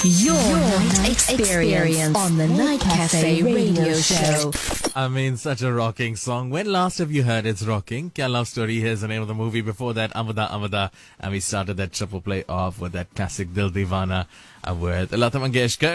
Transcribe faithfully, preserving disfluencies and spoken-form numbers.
Your, Your night experience on the Night Cafe Radio Show. I mean, such a rocking song. When last have you heard it's rocking? Kya Love Story is the name of the movie. Before that, Amada Amada. And we started that triple play off with that classic Dil Deewana uh, with Lata Mangeshkar.